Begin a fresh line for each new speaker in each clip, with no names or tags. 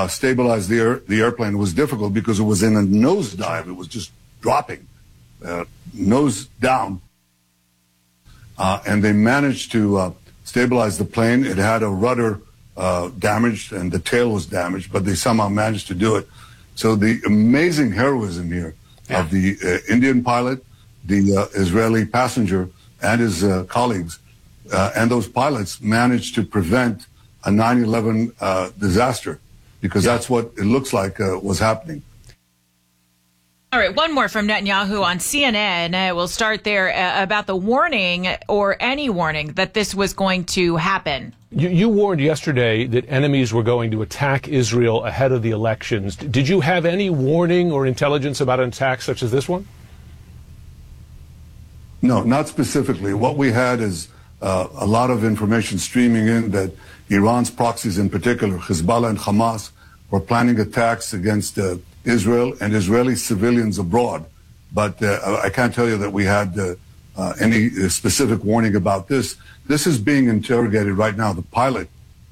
stabilize the airplane was difficult because it was in a nosedive. It was just dropping, nose down. And they managed to stabilize the plane. It had a rudder damaged and the tail was damaged, but they somehow managed to do it. So the amazing heroism here of the Indian pilot, the Israeli passenger, and his colleagues, and those pilots managed to prevent a 9/11 disaster, because that's what it looks like was happening.
All right, one more from Netanyahu on CNN. We'll start there about the warning, or any warning, that this was going to happen.
You warned yesterday that enemies were going to attack Israel ahead of the elections. Did you have any warning or intelligence about an attack such as this one?
No, not specifically. What we had is a lot of information streaming in that Iran's proxies, in particular, Hezbollah and Hamas, were planning attacks against Israel and Israeli civilians abroad. But I can't tell you that we had any specific warning about this. This is being interrogated right now. The pilot,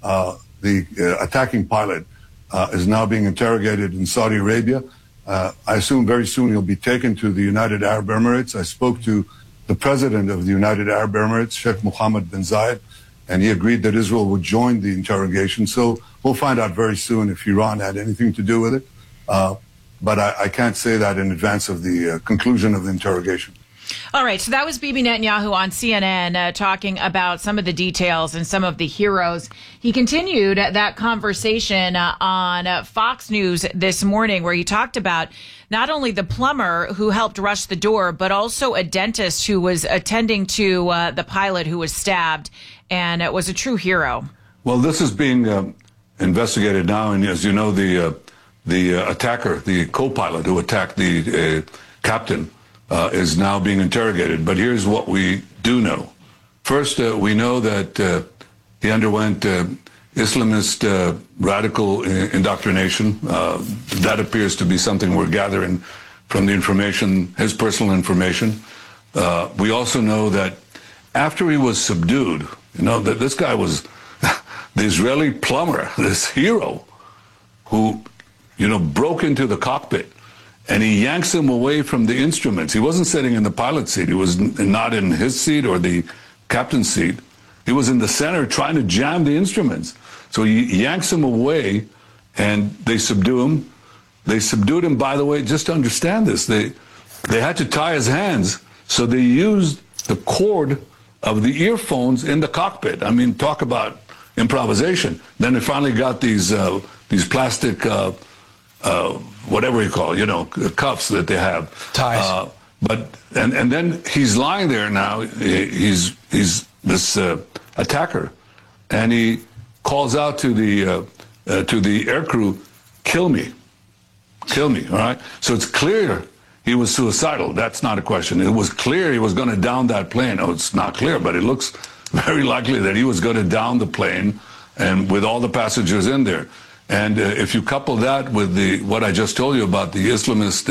the attacking pilot, is now being interrogated in Saudi Arabia. I assume very soon he'll be taken to the United Arab Emirates. I spoke to the president of the United Arab Emirates, Sheikh Mohammed bin Zayed, and he agreed that Israel would join the interrogation. So we'll find out very soon if Iran had anything to do with it. But I can't say that in advance of the conclusion of the interrogation.
All right, so that was Bibi Netanyahu on CNN talking about some of the details and some of the heroes. He continued that conversation on Fox News this morning, where he talked about not only the plumber who helped rush the door, but also a dentist who was attending to the pilot who was stabbed, and was a true hero.
Well, this is being investigated now, and as you know, the attacker, the co-pilot who attacked the captain, is now being interrogated. But here's what we do know. First, we know that he underwent Islamist radical indoctrination. That appears to be something we're gathering from the information, his personal information. We also know that after he was subdued, you know, that this guy was the Israeli plumber, this hero, who, you know, broke into the cockpit, and he yanks him away from the instruments. He wasn't sitting in the pilot's seat. He was not in his seat or the captain's seat. He was in the center trying to jam the instruments. So he yanks him away, and they subdue him. They subdued him, by the way, just to understand this. They had to tie his hands, so they used the cord of the earphones in the cockpit. I mean, talk about improvisation. Then they finally got these plastic whatever you call it, you know, cuffs that they have.
Ties.
And then he's lying there now. He's this attacker, and he calls out to the aircrew, "Kill me, kill me." All right. So it's clear he was suicidal. That's not a question. It was clear he was going to down that plane. Oh, it's not clear, but it looks very likely that he was going to down the plane, and with all the passengers in there. And if you couple that with what I just told you about the Islamist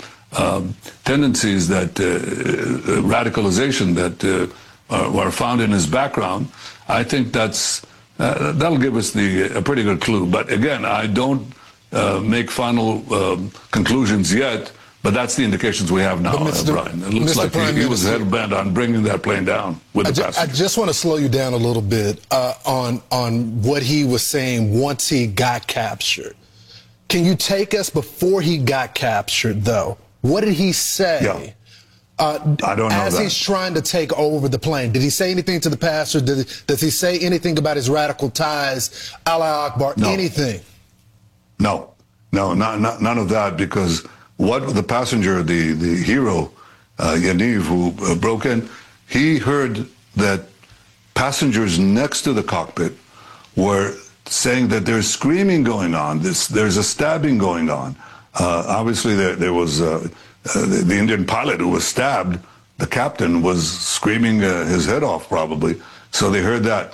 tendencies, that radicalization that were found in his background, I think that'll give us a pretty good clue. But again, I don't make final conclusions yet. But that's the indications we have now, Brian. It looks like he was hell-bent on bringing that plane down with the passengers.
I just want to slow you down a little bit on what he was saying once he got captured. Can you take us before he got captured, though? What did he say?
Yeah. I don't know
as
that.
He's trying to take over the plane? Did he say anything to the passenger? Does he say anything about his radical ties, Allah Akbar, anything?
No, none of that, because what the passenger, the hero, Yaniv, who broke in, he heard that passengers next to the cockpit were saying that there's screaming going on, there's a stabbing going on. Obviously, there was the Indian pilot who was stabbed. The captain was screaming his head off, probably. So they heard that.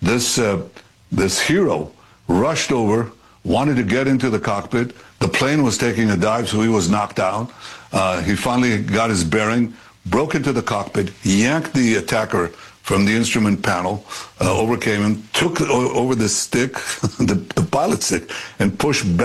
This hero rushed over, wanted to get into the cockpit. The plane was taking a dive, so he was knocked down. He finally got his bearing, broke into the cockpit, yanked the attacker from the instrument panel, overcame him, took over the stick, the pilot stick, and pushed back.